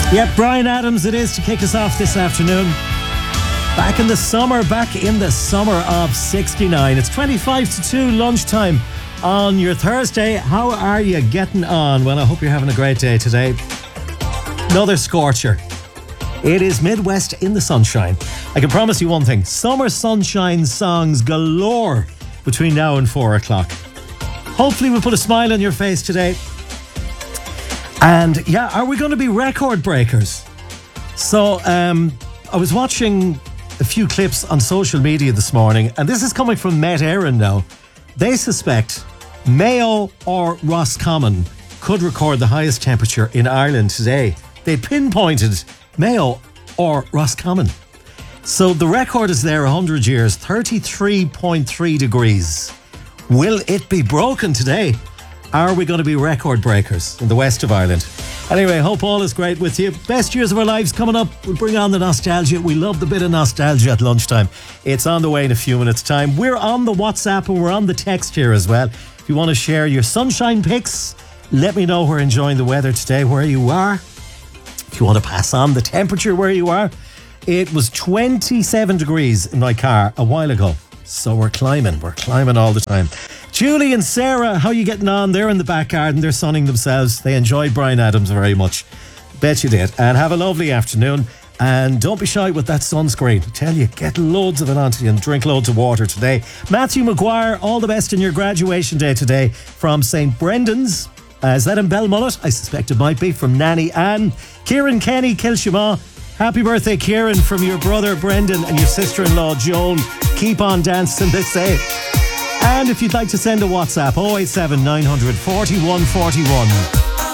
Yep, Bryan Adams it is to kick us off this afternoon. Back in the summer of 69. It's 25 to 2 lunchtime on your Thursday. How are you getting on? Well, I hope you're having a great day today. Another scorcher. It is Midwest in the sunshine. I can promise you one thing. Summer sunshine songs galore between now and 4 o'clock. Hopefully we'll put a smile on your face today. And yeah, are we going to be record breakers? So I was watching a few clips on social media this morning, and this is coming from Met Éireann now. They suspect Mayo or Roscommon could record the highest temperature in Ireland today. They pinpointed Mayo or Roscommon. So the record is there 100 years, 33.3 degrees. Will it be broken today? Are we going to be record breakers in the west of Ireland? Anyway, hope all is great with you. Best years of our lives coming up. We'll bring on the nostalgia. We love the bit of nostalgia at lunchtime. It's on the way in a few minutes' time. We're on the WhatsApp and we're on the text here as well. If you want to share your sunshine pics, let me know we're enjoying the weather today where you are. If you want to pass on the temperature where you are, it was 27 degrees in my car a while ago. So we're climbing all the time. Julie and Sarah, how are you getting on? They're in the back garden. They're sunning themselves. They enjoyed Bryan Adams very much. Bet you did. And have a lovely afternoon. And don't be shy with that sunscreen. I tell you, get loads of it onto you and drink loads of water today. Matthew Maguire, all the best in your graduation day today from St. Brendan's. Is that in Belmullet? I suspect it might be, from Nanny Ann. Kieran Kenny, Kilshima. Happy birthday, Kieran, from your brother Brendan and your sister-in-law Joan. Keep on dancing, they say. And if you'd like to send a WhatsApp, 087 900 4141.